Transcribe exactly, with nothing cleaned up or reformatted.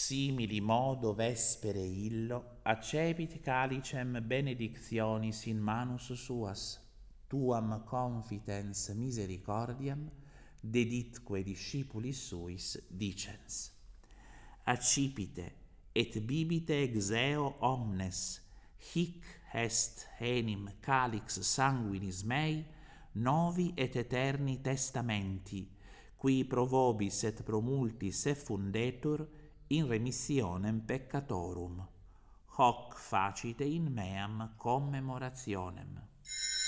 simili modo vespere illo, accepit calicem benedictionis in manus suas, tuam confitens misericordiam, deditque discipulis suis dicens. Accipite et bibite ex eo omnes, hic est enim calix sanguinis mei, novi et eterni testamenti, qui pro vobis et pro multis effundetur in remissionem peccatorum. Hoc facite in meam commemorationem.